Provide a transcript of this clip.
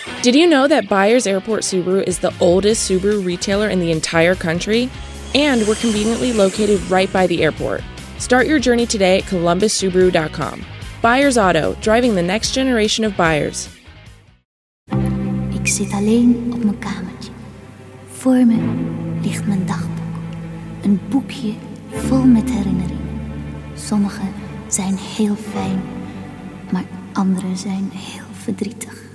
Did you know that Byers Airport Subaru is the oldest Subaru retailer in the entire country? And we're conveniently located right by the airport. Start your journey today at columbussubaru.com. Byers Auto, driving the next generation of buyers. Ik zit alleen op mijn kamertje. Voor me ligt mijn dagboek. Een boekje vol met herinneringen. Sommige zijn heel fijn, maar andere zijn heel verdrietig.